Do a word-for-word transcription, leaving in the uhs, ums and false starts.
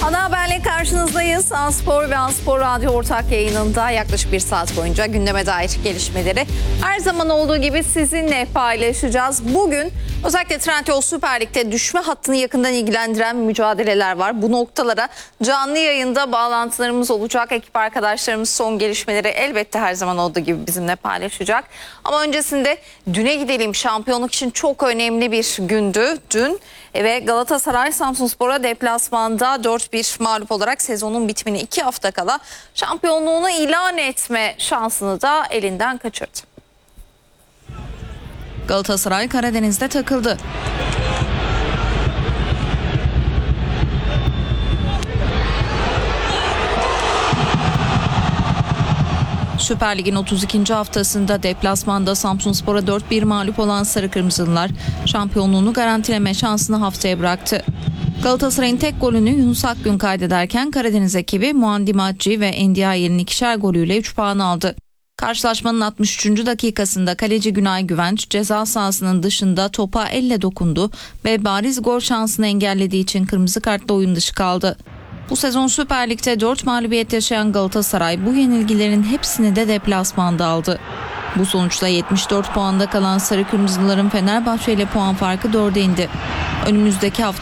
Ana haberle karşınızdayız. Anspor ve Anspor Radyo ortak yayınında yaklaşık bir saat boyunca gündeme dair gelişmeleri her zaman olduğu gibi sizinle paylaşacağız. Bugün özellikle Trendyol Süper Lig'de düşme hattını yakından ilgilendiren mücadeleler var. Bu noktalara canlı yayında bağlantılarımız olacak. Ekip arkadaşlarımız son gelişmeleri elbette her zaman olduğu gibi bizimle paylaşacak. Ama öncesinde düne gidelim. Şampiyonluk için çok önemli bir gündü dün. Ve Galatasaray Samsunspor'a deplasmanda dört bir mağlup olarak sezonun bitimine iki hafta kala şampiyonluğunu ilan etme şansını da elinden kaçırdı. Galatasaray Karadeniz'de takıldı. Süper Lig'in otuz ikinci haftasında deplasmanda Samsunspor'a dört bir mağlup olan Sarı Kırmızılılar şampiyonluğunu garantileme şansını haftaya bıraktı. Galatasaray'ın tek golünü Yunus Akgün kaydederken Karadeniz ekibi Muandi Macci ve Ndiaye'nin ikişer golüyle üç puan aldı. Karşılaşmanın altmış üçüncü dakikasında kaleci Günay Güvenç ceza sahasının dışında topa elle dokundu ve bariz gol şansını engellediği için kırmızı kartla oyun dışı kaldı. Bu sezon Süper Lig'de dört mağlubiyet yaşayan Galatasaray bu yenilgilerin hepsini de deplasmanda aldı. Bu sonuçla yetmiş dört puanda kalan Sarı Kırmızıların Fenerbahçe ile puan farkı dörde indi. Önümüzdeki hafta